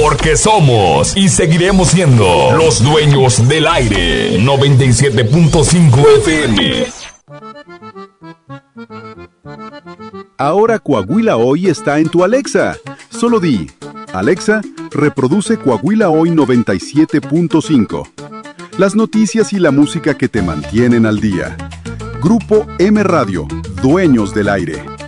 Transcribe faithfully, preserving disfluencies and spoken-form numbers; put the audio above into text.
Porque somos y seguiremos siendo los dueños del aire. noventa y siete punto cinco F M. Ahora Coahuila Hoy está en tu Alexa. Solo di, Alexa, reproduce Coahuila Hoy noventa y siete punto cinco. Las noticias y la música que te mantienen al día. Grupo M Radio, dueños del aire.